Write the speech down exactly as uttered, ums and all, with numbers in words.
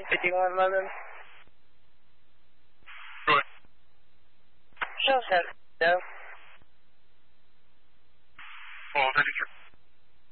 fifty-one London. Go ahead. Show set. No. Oh, thirty-three.